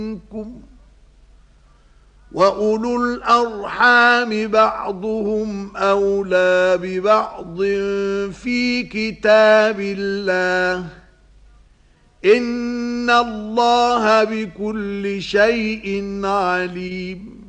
منكم وأولو الأرحام بعضهم أولى ببعض في كتاب الله إن الله بكل شيء عليم